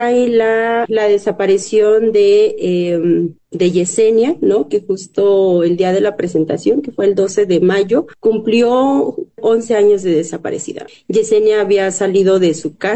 hay la desaparición de Yesenia, ¿no? Que justo el día de la presentación, que fue el 12 de mayo, cumplió 11 años de desaparecida. Yesenia había salido de su casa